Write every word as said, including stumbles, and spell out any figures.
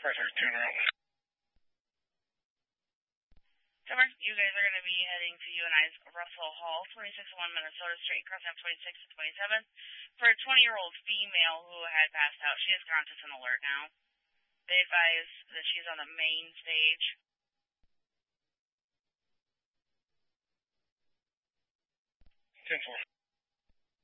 Summer, you guys are going to be heading to U N I's Russell Hall, twenty-six oh one Minnesota Street, crossing up twenty-six and twenty-seven, for a twenty-year-old female who had passed out. She has conscious and alert now. They advise that she's on the main stage. ten four.